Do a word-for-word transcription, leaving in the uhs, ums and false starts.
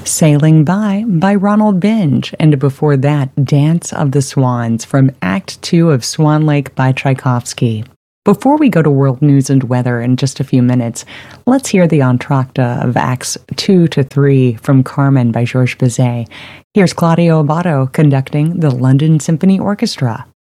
Sailing By by Ronald Binge, and before that, Dance of the Swans from Act Two of Swan Lake by Tchaikovsky. Before we go to world news and weather in just a few minutes, let's hear the entr'acte of Acts two to three from Carmen by Georges Bizet. Here's Claudio Abbado conducting the London Symphony Orchestra.